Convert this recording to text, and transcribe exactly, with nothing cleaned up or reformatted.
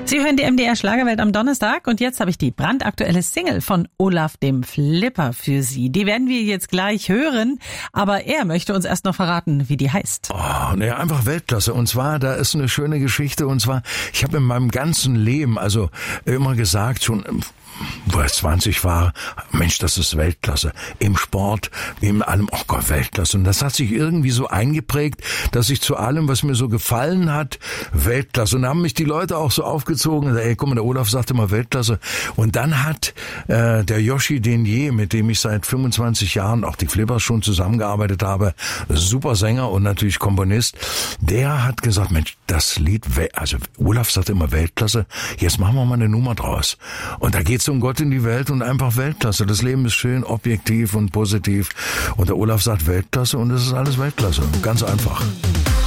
Sie hören die M D R Schlagerwelt am Donnerstag und jetzt habe ich die brandaktuelle Single von Olaf dem Flipper für Sie. Die werden wir jetzt gleich hören, aber er möchte uns erst noch verraten, wie die heißt. Oh, ne, einfach Weltklasse. Und zwar, da ist eine schöne Geschichte und zwar, ich habe in meinem ganzen Leben, also immer gesagt, schon wo ich zwanzig war, Mensch, das ist Weltklasse. Im Sport, in allem, oh Gott, Weltklasse. Und das hat sich irgendwie so eingeprägt, dass ich zu allem, was mir so gefallen hat, Weltklasse. Und da haben mich die Leute auch so aufgezogen, ey, guck mal, der Olaf sagt immer Weltklasse. Und dann hat äh, der Yoshi Denier, mit dem ich seit fünfundzwanzig Jahren, auch die Flippers schon zusammengearbeitet habe, super Sänger und natürlich Komponist, der hat gesagt, Mensch, das Lied, also Olaf sagt immer Weltklasse, jetzt machen wir mal eine Nummer draus. Und da geht's um Gott in die Welt und einfach Weltklasse. Das Leben ist schön, objektiv und positiv. Und der Olaf sagt Weltklasse und es ist alles Weltklasse. Ganz einfach.